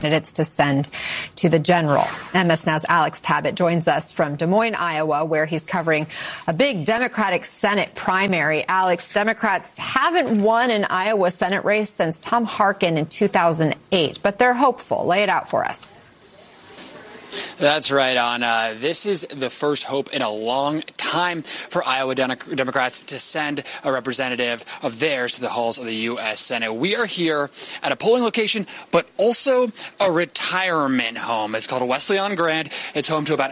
candidates to send to the general. MS Now's Alex Tabbitt joins us from Des Moines, Iowa, where he's covering a big Democratic Senate primary. Alex, Democrats haven't won an Iowa Senate race since Tom Harkin in 2008, but they're hopeful. Lay it out for us. That's right, Anna. This is the first hope in a long time for Iowa Democrats to send a representative of theirs to the halls of the U.S. Senate. We are here at a polling location, but also a retirement home. It's called Wesleyan Grand. It's home to about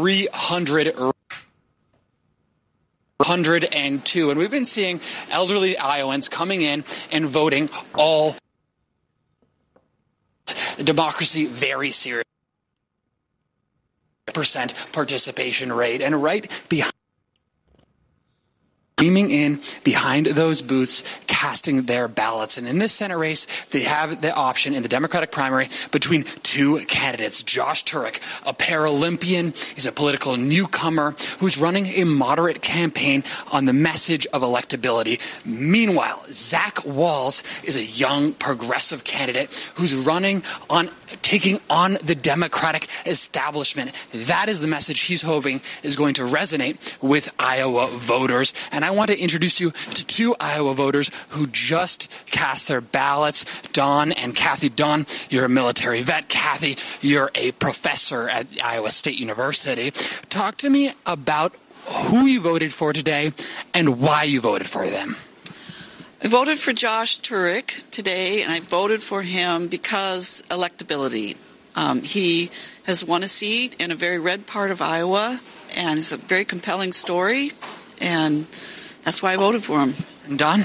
302. And we've been seeing elderly Iowans coming in and voting all democracy very serious. Percent participation rate, and right behind streaming in behind those booths, casting their ballots. And in this Senate race, they have the option in the Democratic primary between two candidates. Josh Turek, a Paralympian, he's a political newcomer who's running a moderate campaign on the message of electability. Meanwhile, Zach Walz is a young progressive candidate who's running on taking on the Democratic establishment. That is the message he's hoping is going to resonate with Iowa voters. And I want to introduce you to two Iowa voters who just cast their ballots, Don and Kathy. Don, you're a military vet. Kathy, you're a professor at Iowa State University. Talk to me about who you voted for today and why you voted for them. I voted for Josh Turek today, and I voted for him because electability. He has won a seat in a very red part of Iowa, and it's a very compelling story, and that's why I voted for him. And Don?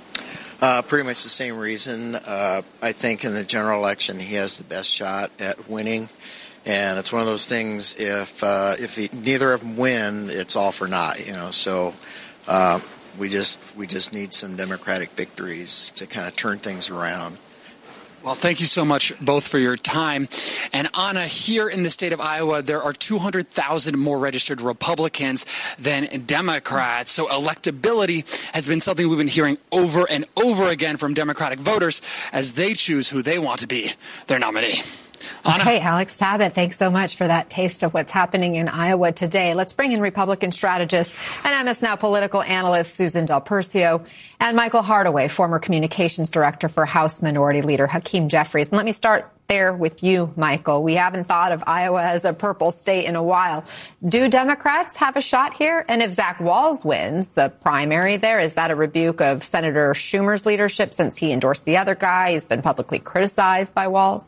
Pretty much the same reason. I think in the general election he has the best shot at winning, and it's one of those things. If neither of them win, it's all for naught. So we just need some Democratic victories to kind of turn things around. Well, thank you so much both for your time. And Anna, here in the state of Iowa, there are 200,000 more registered Republicans than Democrats. So electability has been something we've been hearing over and over again from Democratic voters as they choose who they want to be their nominee. Anna? Hey, Alex Tabbitt, thanks so much for that taste of what's happening in Iowa today. Let's bring in Republican strategist and MS Now political analyst Susan Del Percio and Michael Hardaway, former communications director for House Minority Leader Hakeem Jeffries. And let me start there with you, Michael. We haven't thought of Iowa as a purple state in a while. Do Democrats have a shot here? And if Zach Walz wins the primary there, is that a rebuke of Senator Schumer's leadership since he endorsed the other guy? He's been publicly criticized by Walz.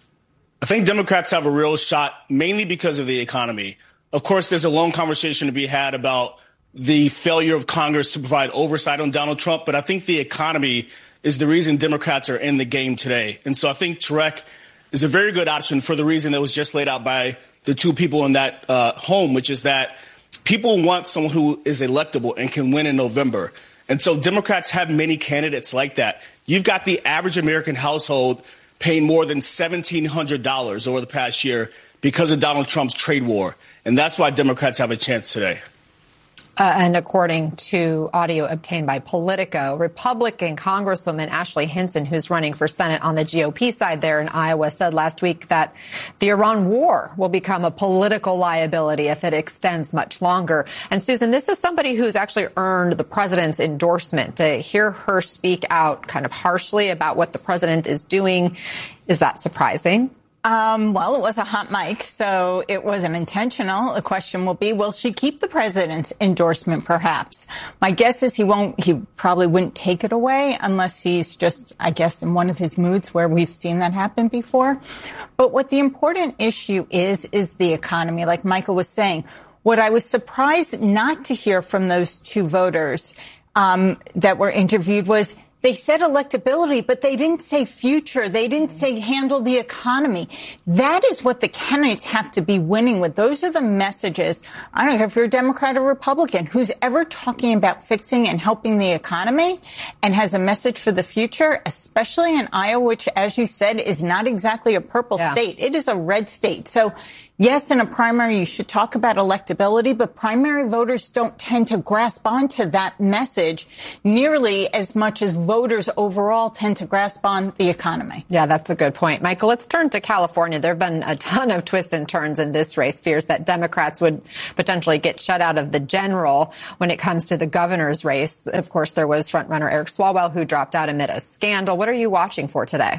I think Democrats have a real shot, mainly because of the economy. Of course, there's a long conversation to be had about the failure of Congress to provide oversight on Donald Trump, but I think the economy is the reason Democrats are in the game today. And so I think Turek is a very good option for the reason that was just laid out by the two people in that home, which is that people want someone who is electable and can win in November. And so Democrats have many candidates like that. You've got the average American household paying more than $1,700 over the past year because of Donald Trump's trade war. And that's why Democrats have a chance today. And according to audio obtained by Politico, Republican Congresswoman Ashley Hinson, who's running for Senate on the GOP side there in Iowa, said last week that the Iran war will become a political liability if it extends much longer. And Susan, this is somebody who's actually earned the president's endorsement. To hear her speak out kind of harshly about what the president is doing, is that surprising? Well, it was a hot mic, so it wasn't intentional. The question will be, will she keep the president's endorsement, perhaps? My guess is he probably wouldn't take it away unless he's just, I guess, in one of his moods where we've seen that happen before. But what the important issue is the economy, like Michael was saying. What I was surprised not to hear from those two voters that were interviewed was they said electability, but they didn't say future. They didn't say handle the economy. That is what the candidates have to be winning with. Those are the messages. I don't care if you're a Democrat or Republican, who's ever talking about fixing and helping the economy and has a message for the future, especially in Iowa, which, as you said, is not exactly a purple state. It is a red state. So Yes, in a primary, you should talk about electability, but primary voters don't tend to grasp onto that message nearly as much as voters overall tend to grasp on the economy. Yeah, that's a good point. Michael, let's turn to California. There have been a ton of twists and turns in this race. Fears that Democrats would potentially get shut out of the general when it comes to the governor's race. Of course, there was frontrunner Eric Swalwell, who dropped out amid a scandal. What are you watching for today?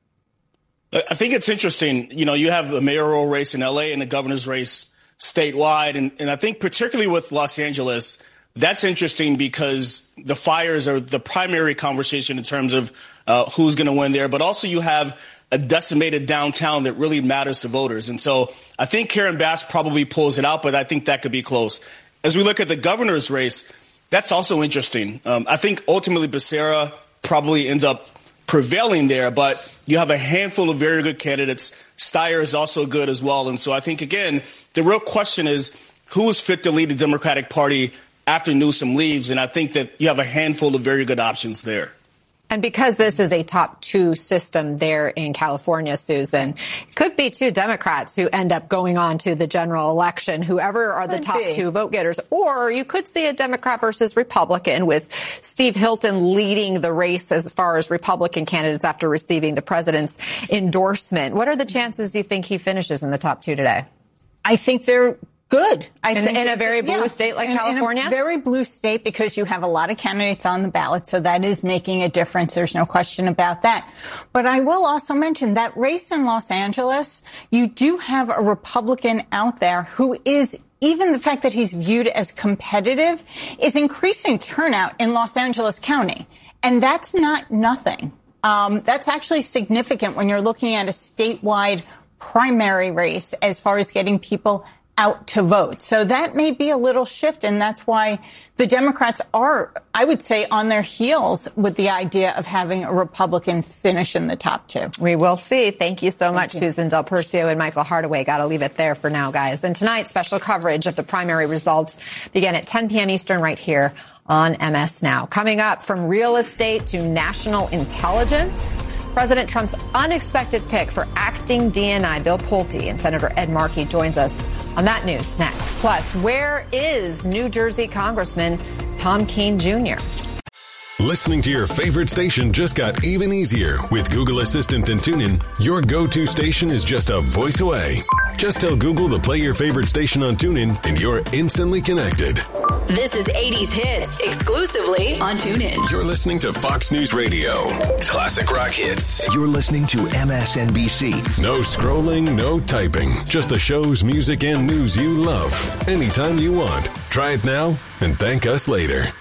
I think it's interesting. You know, you have the mayoral race in L.A. and the governor's race statewide. And I think particularly with Los Angeles, that's interesting because the fires are the primary conversation in terms of who's going to win there. But also you have a decimated downtown that really matters to voters. And so I think Karen Bass probably pulls it out, but I think that could be close. As we look at the governor's race, that's also interesting. I think ultimately Becerra probably ends up prevailing there, but you have a handful of very good candidates. Steyer is also good as well. And so I think, again, the real question is who is fit to lead the Democratic Party after Newsom leaves? And I think that you have a handful of very good options there. And because this is a top two system there in California, Susan, it could be two Democrats who end up going on to the general election, whoever are the top two vote getters. Or you could see a Democrat versus Republican with Steve Hilton leading the race as far as Republican candidates after receiving the president's endorsement. What are the chances do you think he finishes in the top two today? I think they're good. I think in a very blue state like California? In a very blue state because you have a lot of candidates on the ballot, so that is making a difference. There's no question about that. But I will also mention that race in Los Angeles, you do have a Republican out there who is, even the fact that he's viewed as competitive, is increasing turnout in Los Angeles County. And that's not nothing. That's actually significant when you're looking at a statewide primary race as far as getting people out to vote. So that may be a little shift, and that's why the Democrats are, I would say, on their heels with the idea of having a Republican finish in the top two. We will see. Thank you so much, Susan Del Percio and Michael Hardaway. Got to leave it there for now, guys. And tonight, special coverage of the primary results begin at 10 p.m. Eastern right here on MS Now. Coming up, from real estate to national intelligence, President Trump's unexpected pick for acting DNI Bill Pulte, and Senator Ed Markey joins us on that news next. Plus, where is New Jersey Congressman Tom Kean Jr.? Listening to your favorite station just got even easier with Google Assistant and TuneIn. Your go-to station is just a voice away. Just tell Google to play your favorite station on TuneIn and you're instantly connected. This is 80s Hits, exclusively on TuneIn. You're listening to Fox News Radio. Classic rock hits. You're listening to MSNBC. No scrolling, no typing. Just the shows, music, and news you love. Anytime you want. Try it now and thank us later.